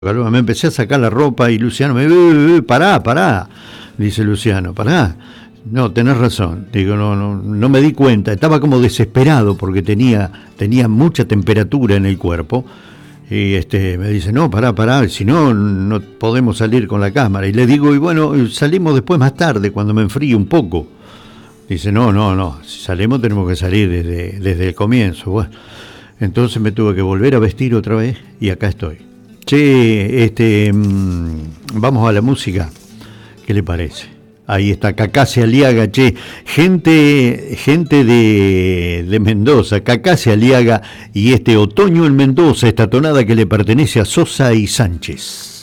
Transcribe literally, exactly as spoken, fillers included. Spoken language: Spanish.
Me empecé a sacar la ropa y Luciano me dice, pará, pará, dice Luciano, pará. No, tenés razón. Digo, no, no, no me di cuenta. Estaba como desesperado porque tenía, tenía mucha temperatura en el cuerpo. Y este me dice, no, pará, pará, si no, no podemos salir con la cámara. Y le digo, y bueno, salimos después más tarde, cuando me enfríe un poco. Dice, no, no, no, si salimos tenemos que salir desde, desde el comienzo. Bueno, entonces me tuve que volver a vestir otra vez y acá estoy. Che, este, mmm, vamos a la música. ¿Qué le parece? Ahí está Cacase Aliaga, che, gente, gente de, de Mendoza, Cacase Aliaga y este Otoño en Mendoza, esta tonada que le pertenece a Sosa y Sánchez.